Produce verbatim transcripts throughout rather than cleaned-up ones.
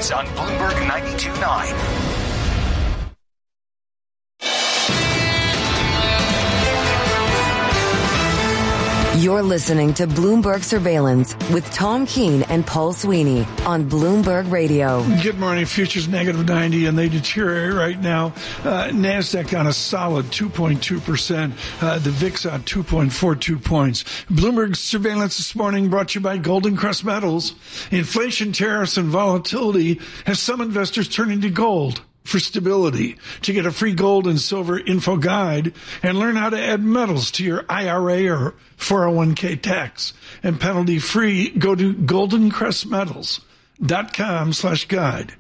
Surveillance on Bloomberg ninety-two point nine. You're listening to Bloomberg Surveillance with Tom Keene and Paul Sweeney on Bloomberg Radio. Good morning. Futures negative ninety, and they deteriorate right now. Uh, NASDAQ on a solid two point two percent. Uh, the V I X on two point four two points. Bloomberg Surveillance this morning brought to you by Golden Crest Metals. Inflation, tariffs, and volatility has some investors turning to gold for stability. To get a free gold and silver info guide and learn how to add metals to your I R A or four oh one k tax and penalty free, go to goldencrestmetals.com slash guide.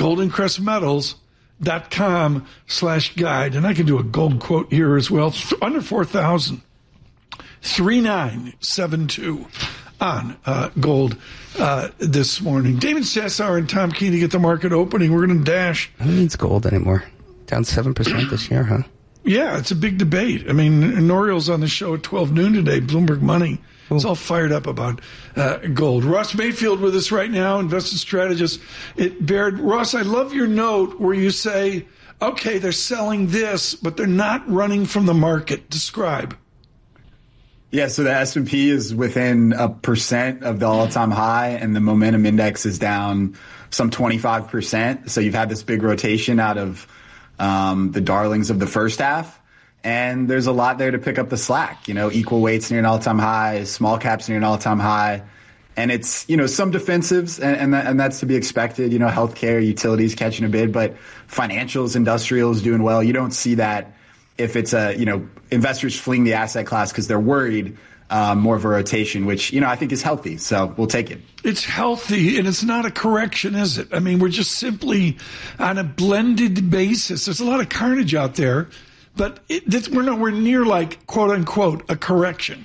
goldencrestmetals.com slash guide. And I can do a gold quote here as well. Under four thousand. three nine seven two on uh, gold uh, this morning. David Sassower and Tom Keene to get the market opening. We're going to dash. Who needs gold anymore? Down seven percent this year, huh? Yeah, it's a big debate. I mean, Noriel's on the show at twelve noon today, Bloomberg Money. It's all fired up about uh, gold. Ross Mayfield with us right now, investment strategist at Baird. Ross, I love your note where you say, okay, they're selling this, but they're not running from the market. Describe. Yeah, so the S and P is within a percent of the all-time high, and the momentum index is down some twenty-five percent. So you've had this big rotation out of um, the darlings of the first half, and there's a lot there to pick up the slack. You know, equal weights near an all-time high, small caps near an all-time high, and it's, you know, some defensives, and and, that, and that's to be expected. You know, healthcare, utilities catching a bid, but financials, industrials doing well. You don't see that if it's a, you know, investors fleeing the asset class because they're worried, um, more of a rotation, which, you know, I think is healthy. So we'll take it. It's healthy, and it's not a correction, is it? I mean, we're just simply on a blended basis. There's a lot of carnage out there, but it, we're nowhere near like, quote unquote, a correction.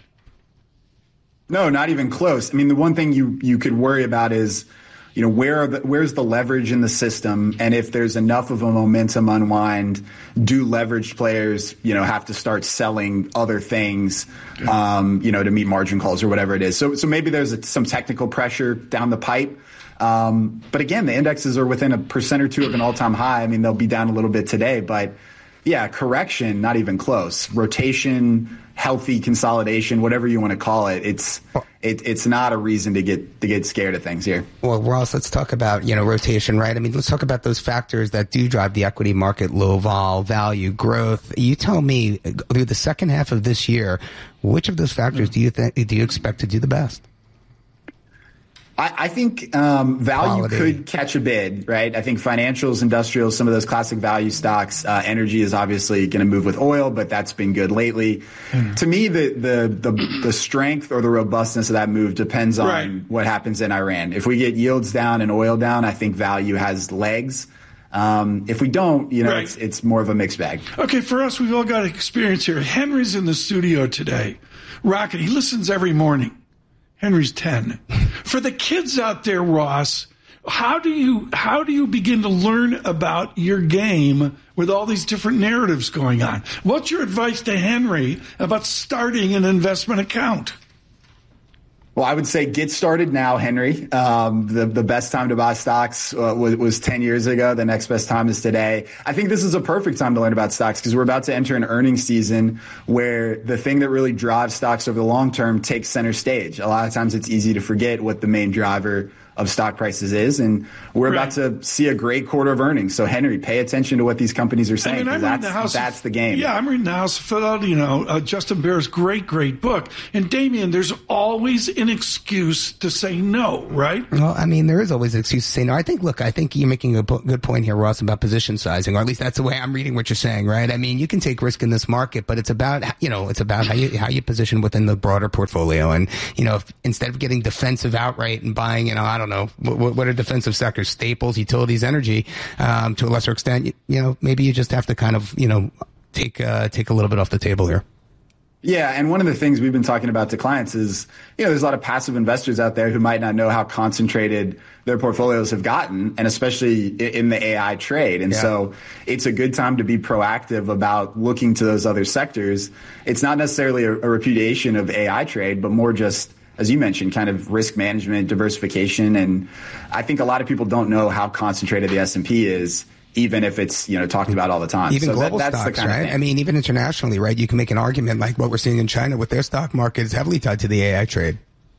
No, not even close. I mean, the one thing you, you could worry about is, you know, where are the, where's the leverage in the system? And if there's enough of a momentum unwind, do leveraged players, you know, have to start selling other things, um, you know, to meet margin calls or whatever it is. So, so maybe there's a, some technical pressure down the pipe. Um, but again, the indexes are within a percent or two of an all-time high. I mean, they'll be down a little bit today, but yeah, correction, not even close. Rotation, healthy consolidation, whatever you want to call it. It's it, it's not a reason to get to get scared of things here. Well, Ross, let's talk about, you know, rotation, right? I mean, let's talk about those factors that do drive the equity market: low vol, value, growth. You tell me, through the second half of this year, which of those factors do you think do you expect to do the best? I, I think um, value Quality. could catch a bid, right? I think financials, industrials, some of those classic value stocks. Uh, energy is obviously going to move with oil, but that's been good lately. Mm. To me, the, the the the strength or the robustness of that move depends on right. what happens in Iran. If we get yields down and oil down, I think value has legs. Um, if we don't, you know, right. it's it's more of a mixed bag. Okay, for us, we've all got experience here. Henry's in the studio today. Rocket, he listens every morning. Henry's ten. For the kids out there, Ross, how do you how do you begin to learn about your game with all these different narratives going on? What's your advice to Henry about starting an investment account? Well, I would say get started now, Henry. Um, the, the best time to buy stocks uh, was, was ten years ago. The next best time is today. I think this is a perfect time to learn about stocks because we're about to enter an earnings season where the thing that really drives stocks over the long term takes center stage. A lot of times it's easy to forget what the main driver of stock prices is, and we're right. about to see a great quarter of earnings. So, Henry, pay attention to what these companies are saying. I mean, that's, the House that's of, the game. Yeah, I'm reading The House of Philadelphia, you know, uh, Justin Bear's great, great book. And, Damien, there's always an excuse to say no, right? Well, I mean, there is always an excuse to say no. I think, look, I think you're making a good point here, Ross, about position sizing, or at least that's the way I'm reading what you're saying, right? I mean, you can take risk in this market, but it's about, you know, it's about how you, how you position within the broader portfolio. And, you know, if, instead of getting defensive outright and buying, you know, I don't know, what, what are defensive sectors, staples, utilities, energy, um, to a lesser extent, you, you know, maybe you just have to kind of, you know, take, uh, take a little bit off the table here. Yeah, and one of the things we've been talking about to clients is, you know, there's a lot of passive investors out there who might not know how concentrated their portfolios have gotten, and especially in the A I trade. And yeah. so it's a good time to be proactive about looking to those other sectors. It's not necessarily a, a repudiation of A I trade, but more just as you mentioned, kind of risk management, diversification. And I think a lot of people don't know how concentrated the S and P is, even if it's, you know, talked about all the time. Even so global that, that's stocks, the kind right? of thing. I mean, even internationally, right? You can make an argument like what we're seeing in China with their stock market is heavily tied to the A I trade.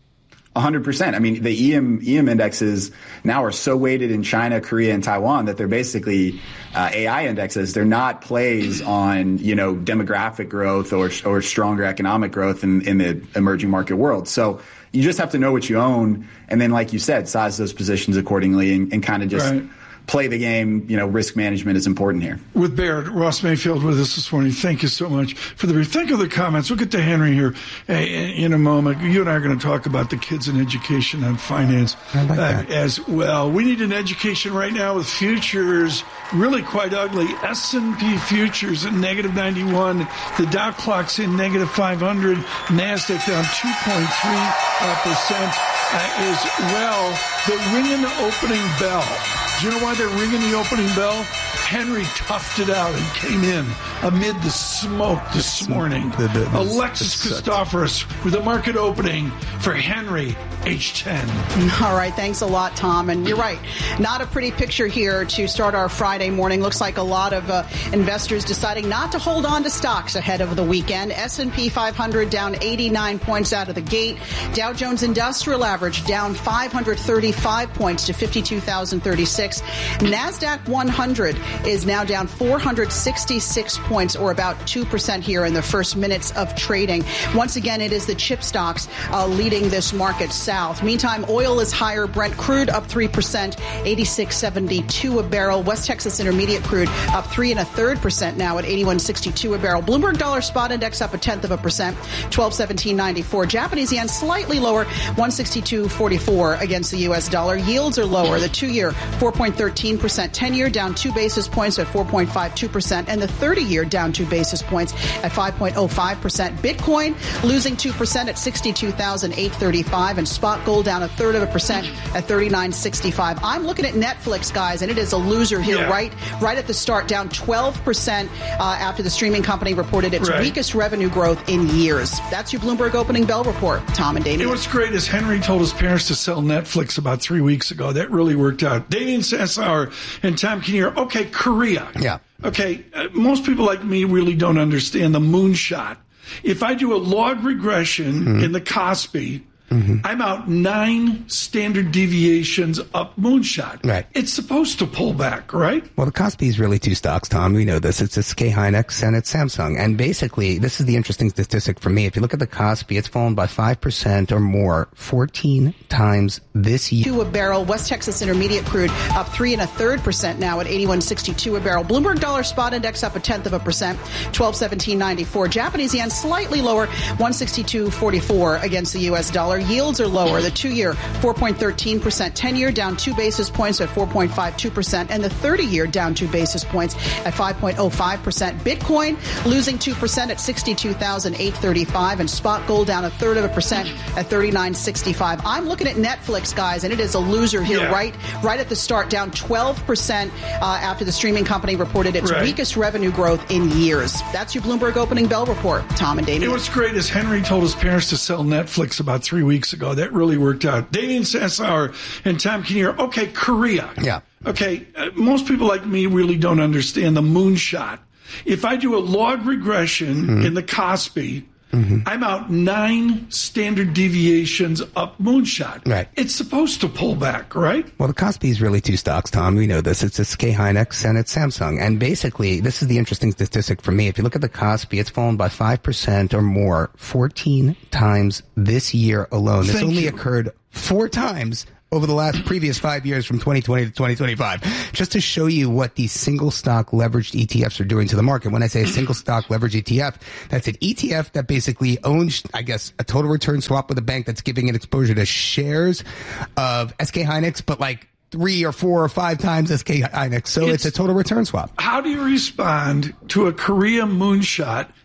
A hundred percent. I mean, the E M E M indexes now are so weighted in China, Korea, and Taiwan that they're basically uh, A I indexes. They're not plays on, you know, demographic growth or or stronger economic growth in, in the emerging market world. So you just have to know what you own, and then, like you said, size those positions accordingly, and, and kind of just right. play the game. You know, risk management is important here. With Baird, Ross Mayfield with us this morning. Thank you so much for the brief. Think of the comments. We'll get to Henry here in a moment. You and I are going to talk about the kids in education and finance I like uh, that. as well. We need an education right now with futures really quite ugly. S and P futures at negative ninety-one. The Dow clock's in negative five hundred. NASDAQ down two point three percent uh, as well. They're ringing the opening bell. Do you know why they're ringing the opening bell? Henry toughed it out and came in amid the smoke this morning. The, the, the, Alexis the, Christoforous with a market opening for Henry, H ten. All right, thanks a lot, Tom. And you're right, not a pretty picture here to start our Friday morning. Looks like a lot of uh, investors deciding not to hold on to stocks ahead of the weekend. S and P five hundred down eighty-nine points out of the gate. Dow Jones Industrial Average down five hundred thirty-five points to fifty-two thousand thirty-six. NASDAQ one hundred is now down four hundred sixty-six points, or about two percent here in the first minutes of trading. Once again, it is the chip stocks uh, leading this market south. Meantime, oil is higher. Brent crude up three percent, eighty-six seventy-two a barrel. West Texas Intermediate crude up three and a third percent now at eighty-one sixty-two a barrel. Bloomberg Dollar Spot Index up a tenth of a percent, twelve seventeen ninety-four. Japanese yen slightly lower, one sixty-two forty-four against the U S dollar. Yields are lower. The two-year four point one three percent, ten-year down two basis points at four point five two percent, and the thirty-year down two basis points at five point oh five percent. Bitcoin losing two percent at sixty-two thousand eight hundred thirty-five, and spot gold down a third of a percent at thirty-nine sixty-five. I'm looking at Netflix, guys, and it is a loser here, yeah. right right at the start, down twelve percent uh, after the streaming company reported its right. weakest revenue growth in years. That's your Bloomberg Opening Bell report. Tom and Damien. It was great is Henry told his parents to sell Netflix about three weeks ago. That really worked out. Damien Sassower and Tom Kinnear. Okay, Korea. Yeah. Okay, uh, most people like me really don't understand the moonshot. If I do a log regression mm-hmm. in the Kospi, mm-hmm. I'm out nine standard deviations up moonshot. Right. It's supposed to pull back, right? Well, the Kospi is really two stocks, Tom. We know this. It's S K Hynix and it's Samsung. And basically, this is the interesting statistic for me. If you look at the Kospi, it's fallen by five percent or more fourteen times this year. To a barrel. West Texas Intermediate crude up three and a third percent now at eighty-one sixty-two a barrel. Bloomberg Dollar Spot Index up a tenth of a percent, twelve seventeen ninety-four. Japanese yen slightly lower, one sixty-two forty-four against the U S dollar. Yields are lower. The two-year four point one three percent, ten-year down two basis points at four point five two percent, and the thirty-year down two basis points at five point oh five percent. Bitcoin losing two percent at sixty-two thousand eight hundred thirty-five, and spot gold down a third of a percent at thirty-nine sixty-five. I'm looking at Netflix, guys, and it is a loser here, yeah. right right at the start, down twelve percent uh, after the streaming company reported its right. weakest revenue growth in years. That's your Bloomberg Opening Bell report. Tom and Damien. It was great is Henry told his parents to sell Netflix about three weeks ago. That really worked out. Damien Sassower and Tom Kinnear. Okay, Korea. Yeah. Okay, uh, most people like me really don't understand the moonshot. If I do a log regression mm-hmm. in the Kospi, mm-hmm. I'm out nine standard deviations up moonshot. Right. It's supposed to pull back, right? Well, the Kospi is really two stocks, Tom. We know this. It's S K Hynix and it's Samsung. And basically, this is the interesting statistic for me. If you look at the Kospi, it's fallen by five percent or more fourteen times this year alone. This Thank only you. occurred four times over the last previous five years from twenty twenty to twenty twenty-five, just to show you what these single stock leveraged E T Fs are doing to the market. When I say a single stock leveraged E T F, that's an E T F that basically owns, I guess, a total return swap with a bank that's giving it exposure to shares of S K Hynix, but like three or four or five times S K Hynix. So it's, it's a total return swap. How do you respond to a Korea moonshot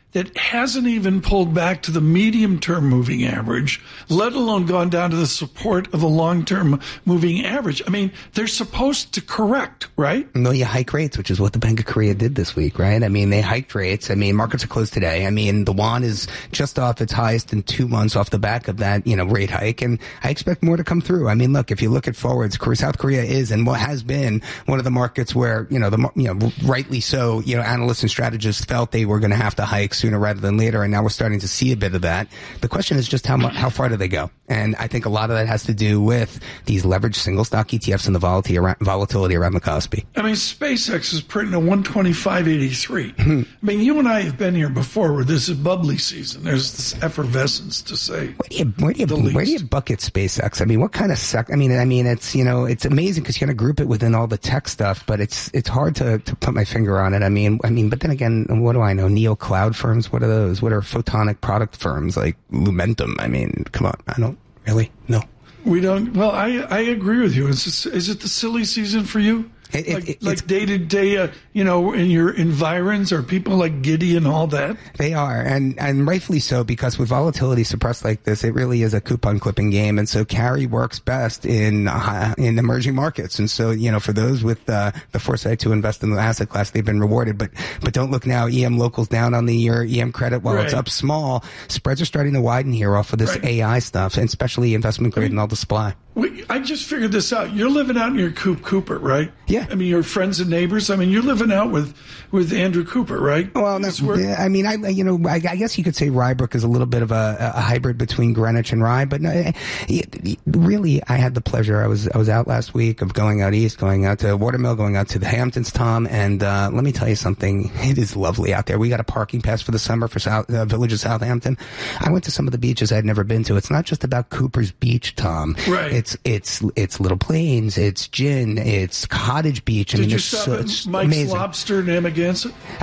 that hasn't even pulled back to the medium-term moving average, let alone gone down to the support of a long-term moving average. I mean, they're supposed to correct, right? No, you hike rates, which is what the Bank of Korea did this week, right? I mean, they hiked rates. I mean, markets are closed today. I mean, the won is just off its highest in two months off the back of that, you know, rate hike, and I expect more to come through. I mean, look, if you look at forwards, South Korea is and what has been one of the markets where, you know, the you know, rightly so, you know, analysts and strategists felt they were going to have to hike sooner rather than later, and now we're starting to see a bit of that. The question is just how much, how far do they go? And I think a lot of that has to do with these leveraged single stock E T Fs and the volatility around, volatility around the Kospi. I mean, SpaceX is printing a one twenty-five eighty-three. I mean, you and I have been here before where this is bubbly season. There's this effervescence to say. Where do you where do you, where do you bucket SpaceX? I mean, what kind of sec? I mean, I mean, it's you know, it's amazing because you're going to group it within all the tech stuff, but it's it's hard to, to put my finger on it. I mean, I mean, but then again, what do I know? Neo cloud firms? What are those? What are photonic product firms like Lumentum? I mean, come on, I don't really know. We don't. Well, I I agree with you. Is this, is it the silly season for you? It, it, like, it, like day to day, uh, you know, in your environs, are people like giddy and all that? They are, and and rightfully so, because with volatility suppressed like this, it really is a coupon clipping game, and so carry works best in uh, in emerging markets. And so, you know, for those with uh, the foresight to invest in the asset class, they've been rewarded. But but don't look now. E M locals down on the year. E M credit, while right. it's up small, spreads are starting to widen here off of this right. A I stuff, and especially investment grade I mean, and all the supply. We, I just figured this out. You're living out near Coop Cooper, right? Yeah. I mean, your friends and neighbors. I mean, you're living out with, with Andrew Cooper, right? Well, that's where, I mean, I you know, I, I guess you could say Rybrook is a little bit of a, a hybrid between Greenwich and Rye, but no, it, it, really, I had the pleasure. I was I was out last week of going out east, going out to Watermill, going out to the Hamptons, Tom, and uh, let me tell you something. It is lovely out there. We got a parking pass for the summer for South uh, Village of Southampton. I went to some of the beaches I'd never been to. It's not just about Cooper's Beach, Tom. Right. It's it's it's Little Plains. It's Gin. It's Cottage Beach. I Did mean, you it's stop so, at it's Mike's amazing. Lobster in Amagansett? Uh,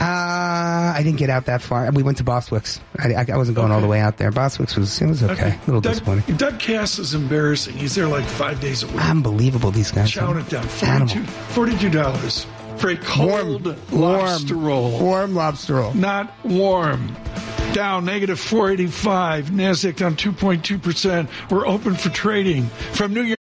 I didn't get out that far. We went to Bostwick's. I, I, I wasn't going okay. all the way out there. Bostwick's was it was okay. okay. A little Doug, disappointing. Doug Cass is embarrassing. He's there like five days a week. Unbelievable, these guys. Chowing it down. forty-two dollars for a cold warm, lobster warm, roll. Warm lobster roll. Not warm. Dow negative four eighty-five. NASDAQ down two point two percent. We're open for trading. From New York.